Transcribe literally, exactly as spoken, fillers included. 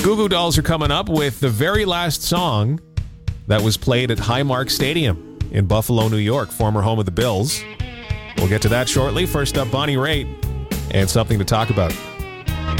Goo Goo Dolls are coming up with the very last song that was played at Highmark Stadium in Buffalo, New York, former home of the Bills. We'll get to that shortly. First up, Bonnie Raitt and Something to Talk About.